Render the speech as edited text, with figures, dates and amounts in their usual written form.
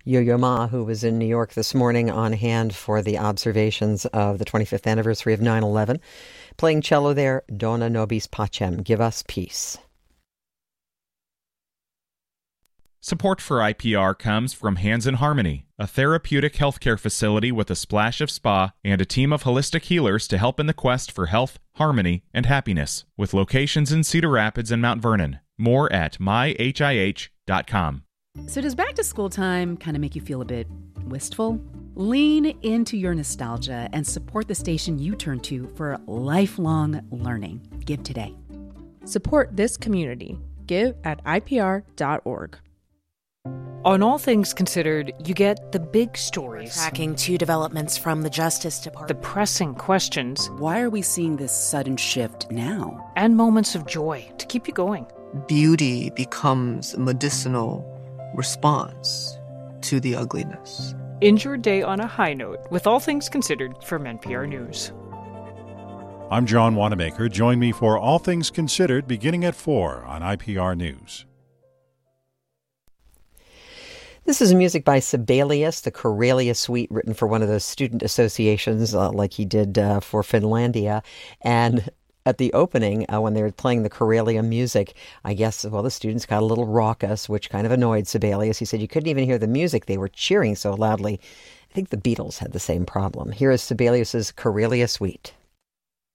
Yo-Yo Ma, who was in New York this morning on hand for the observations of the 25th anniversary of 9/11. Playing cello there, Dona Nobis Pacem, Give Us Peace. Support for IPR comes from Hands in Harmony, a therapeutic healthcare facility with a splash of spa and a team of holistic healers to help in the quest for health, harmony, and happiness, with locations in Cedar Rapids and Mount Vernon. More at myhih.com. So does back to school time kind of make you feel a bit wistful? Lean into your nostalgia and support the station you turn to for lifelong learning. Give today. Support this community. Give at ipr.org. On All Things Considered, you get the big stories, tracking two developments from the Justice Department, the pressing questions, Why are we seeing this sudden shift now? and moments of joy to keep you going. Beauty becomes a medicinal response to the ugliness. End your day on a high note with All Things Considered from NPR News. I'm John Wanamaker. Join me for All Things Considered beginning at 4 on IPR News. This is music by Sibelius, the Karelia Suite, written for one of those student associations like he did for Finlandia. And at the opening, when they were playing the Karelia music, I guess, the students got a little raucous, which kind of annoyed Sibelius. He said you couldn't even hear the music. They were cheering so loudly. I think the Beatles had the same problem. Here is Sibelius's Karelia Suite.